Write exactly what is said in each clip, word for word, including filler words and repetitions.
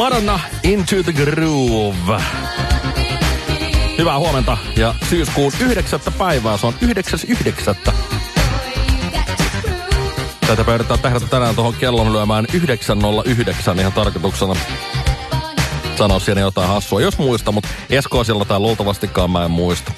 Madonna, Into the Groove. Hyvää huomenta ja syyskuun yhdeksättä päivää. Se on yhdeksäs yhdeksättä. Tätä yritetään tehdä tänään tuohon kellon lyömään yhdeksän nolla yhdeksän ihan tarkoituksena. Sanoa siinä jotain hassua, jos muista, mutta Esko sillä tai luultavastikaan mä en muista.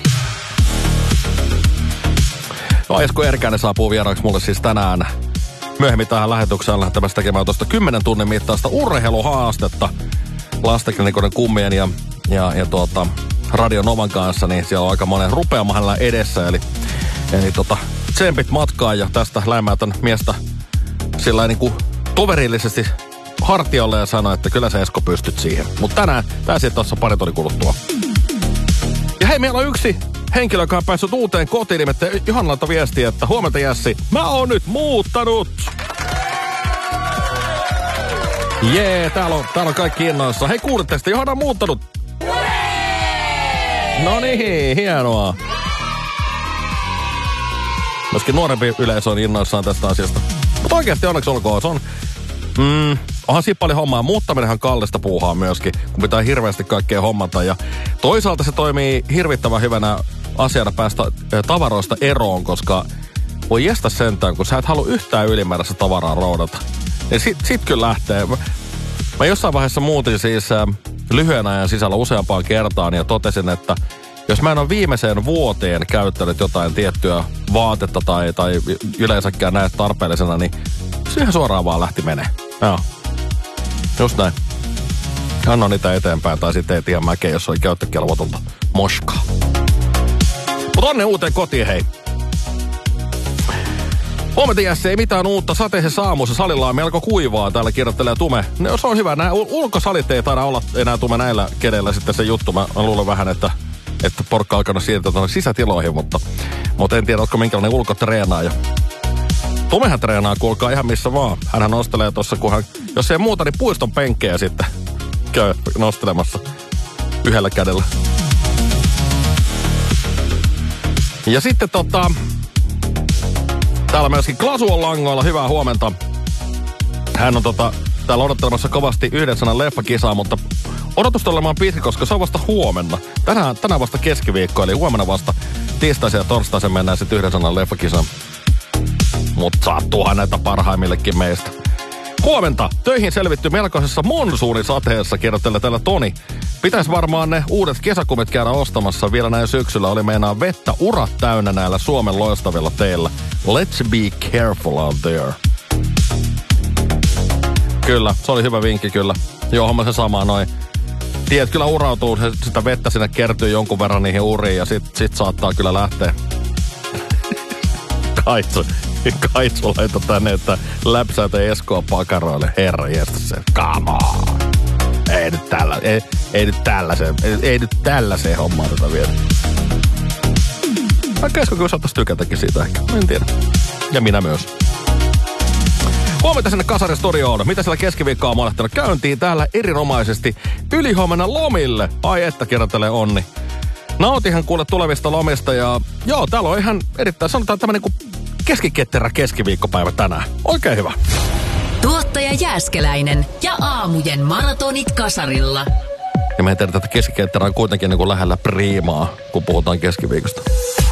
No Esko Erkäinen saapuu vieraaksi mulle siis tänään. Myöhemmin tähän lähetykseen lähtemässä tekemään tuosta kymmenen tunnin mittaista urheiluhaastetta lastenklinikoiden kummien ja, ja, ja tuota, Radio Novan kanssa, niin siellä on aika monen rupeama hänellä edessä, eli, eli tota, tsempit matkaan ja tästä lämmätän miestä sillä niin kuin toverillisesti hartiolle ja sanoi, että kyllä sä Esko pystyt siihen. Mutta tänään pääsit tuossa pari tunnin kuluttua. Ja hei, meillä on yksi henkilö, joka on päässyt uuteen kotiin, nimittäin Johannalta viestiä, että huomenta Jässi, mä oon nyt muuttanut. Jee, täällä on, täällä on kaikki innoissa. Hei, kuulitte sitä, Johanna on muuttanut. No niin, hienoa. Myöskin nuorempi yleisö on innoissaan tästä asiasta. Mutta oikeasti onneksi olkoon, se on... Mm, onhan siinä paljon hommaa. Muuttaminenhan kallista puuhaa myöskin, kun pitää hirveästi kaikkea hommata. Ja toisaalta se toimii hirvittävän hyvänä asiana päästä tavaroista eroon, koska voi jästä sentään, kun sä et halua yhtään ylimääräistä tavaraa roudata. Ja sit, sit kyllä lähtee. Mä jossain vaiheessa muutin siis äh, lyhyen ajan sisällä useampaan kertaan ja totesin, että jos mä en ole viimeiseen vuoteen käyttänyt jotain tiettyä vaatetta tai, tai yleensäkään näet tarpeellisena, niin siihen suoraan vaan lähti menee. Joo. Just näin. Anno niitä eteenpäin tai sitten ei tiedä mäkeä, jos oli käyttökelvotonta moskaa. Mutta onne uuteen kotiin, hei. Huomenta Jässi, ei mitään uutta. Sateisessa aamussa salilla on melko kuivaa. Täällä kirjoittelee Tume. No, se on hyvä. Nämä ulkosalit ei taida olla enää Tume näillä kedellä sitten se juttu. Mä, mä luulen vähän, että, että porkka on alkanut siirtyä tuonne sisätiloihin, mutta, mutta en tiedä, onko minkälainen ulkotreenaaja. Tumehän treenaa, kuulkaa ihan missä vaan. Hänhän nostelee tuossa, kun hän, jos ei muuta, niin puiston penkkejä sitten käy nostelemassa yhdellä kädellä. Ja sitten tota... Täällä myöskin Klasu on langoilla. Hyvää huomenta. Hän on tota, täällä odottelemassa kovasti yhden sanan leffakisaa, mutta odotusta olemaan pitkä, koska se on vasta huomenna. Tänään, tänään vasta keskiviikko, eli huomenna vasta tiistaisin ja torstaisin mennään sitten yhden sanan leffakisaan. Mutta saattuuhan näitä parhaimmillekin meistä. Huomenta. Töihin selvitty melkoisessa monsuunisateessa, kirjoittelee täällä Toni. Pitäisi varmaan ne uudet kesäkumit käydä ostamassa. Vielä näin syksyllä oli meinaa vettä urat täynnä näillä Suomen loistavilla teillä. Let's be careful out there. Kyllä, se oli hyvä vinkki kyllä. Joo, homma se sama noin. Tiedät, kyllä urautuu, sitä vettä sinne kertyy jonkun verran niihin uriin ja sit, sit saattaa kyllä lähteä. Kaitsu. Kaitsu laita tänne, että läpsäytä Eskoa pakaroille. Herra jästä se. Come on. Ei nyt tällä, ei, ei nyt tällaiseen, ei, ei nyt tällaiseen hommaan tätä vielä. Vaikka Esko kyllä saattaisi tykätäkin siitä ehkä, en tiedä. Ja minä myös. Huomenta sinne Kasarin studioon. Mitä siellä keskiviikkoa on lähtenyt käyntiin täällä erinomaisesti ylihuomenna lomille. Ai että, kirjoittelee Onni. Nautihan kuule tulevista lomista ja joo, täällä on ihan erittäin, sanotaan tämmönen kuin keskiketterä keskiviikkopäivä tänään. Oikein hyvä. Tuottaja Jääskeläinen ja aamujen maratonit Kasarilla. Ja me tiedetään, että keskiketterä on kuitenkin niin kuin lähellä priimaa, kun puhutaan keskiviikosta.